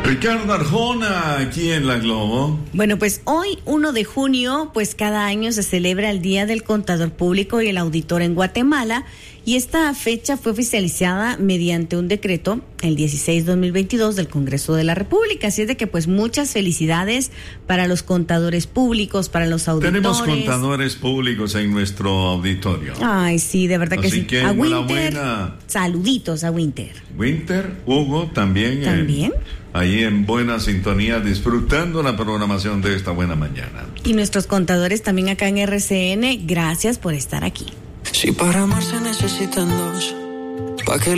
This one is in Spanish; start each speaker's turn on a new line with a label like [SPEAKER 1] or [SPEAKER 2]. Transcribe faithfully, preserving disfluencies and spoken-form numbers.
[SPEAKER 1] Ricardo Arjona, aquí en La Globo.
[SPEAKER 2] Bueno, pues hoy, uno de junio, pues cada año se celebra el Día del Contador Público y el Auditor en Guatemala, y esta fecha fue oficializada mediante un decreto, el dieciséis dos mil veintidós del Congreso de la República. Así es de que, pues, muchas felicidades para los contadores públicos, para los auditores.
[SPEAKER 1] Tenemos contadores públicos en nuestro auditorio.
[SPEAKER 2] Ay, sí, de verdad que
[SPEAKER 1] Así
[SPEAKER 2] sí.
[SPEAKER 1] que
[SPEAKER 2] a Winter,
[SPEAKER 1] enhorabuena.
[SPEAKER 2] saluditos a Winter.
[SPEAKER 1] Winter, Hugo, también.
[SPEAKER 2] También.
[SPEAKER 1] En, ahí en buena sintonía, disfrutando la programación de esta buena mañana.
[SPEAKER 2] Y nuestros contadores también acá en R C N, gracias por estar aquí.
[SPEAKER 3] Si para amar se necesitan dos, ¿pa' qué